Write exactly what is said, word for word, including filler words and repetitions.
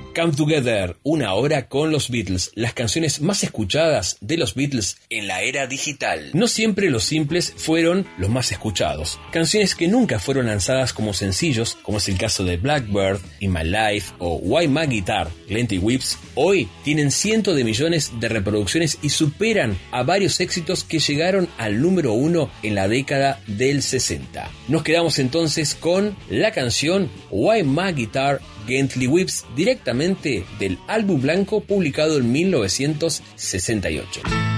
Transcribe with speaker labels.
Speaker 1: Come Together, una hora con los Beatles, las canciones más escuchadas de los Beatles en la era digital. No siempre los simples fueron los más escuchados. Canciones que nunca fueron lanzadas como sencillos, como es el caso de Blackbird, In My Life o Why My Guitar, Plenty Whips, hoy tienen cientos de millones de reproducciones y superan a varios éxitos que llegaron al número uno en la década del sesenta. Nos quedamos entonces con la canción Why My Guitar Gently Whips, directamente del álbum blanco publicado en mil novecientos sesenta y ocho.